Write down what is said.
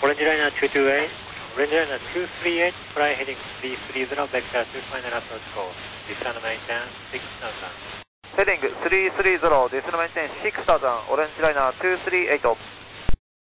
Orange Liner 228, Orange Liner 238, fly heading 330, vector to final approach course. Descend maintain 6000. Heading 330, descend maintain 6000, Orange Liner 238.